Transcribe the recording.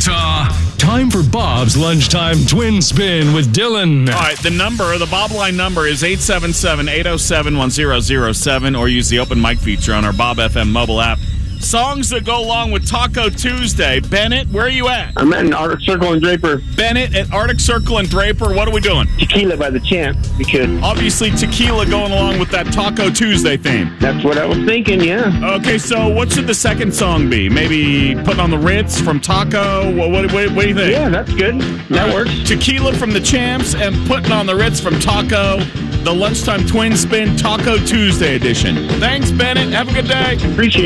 Utah. Time for Bob's Lunchtime Twin Spin with Dylan. All right, the Bob line number is 877-807-1007, or use the open mic feature on our Bob FM mobile app. Songs that go along with Taco Tuesday. Bennett, where are you at? I'm at Arctic Circle and Draper. Bennett at Arctic Circle and Draper. What are we doing? Tequila by the Champ, because Obviously, tequila going along with that Taco Tuesday theme. that's what I was thinking, yeah. Okay, so what should the second song be? Maybe Putting on the Ritz from Taco? What do you think? Yeah, that's good. That works. Tequila from the Champs and Putting on the Ritz from Taco. The Lunchtime Twin Spin Taco Tuesday edition. Thanks, Bennett. Have a good day. Appreciate it.